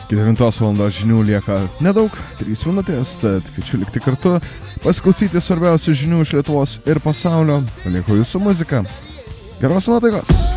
Iki 9 valandos žinių lieka nedaug, 3 minutės, tad kviečiu likti kartu, pasiklausyti svarbiausių žinių iš Lietuvos ir pasaulio, palieku jūsų muziką. Geros nuotaikos!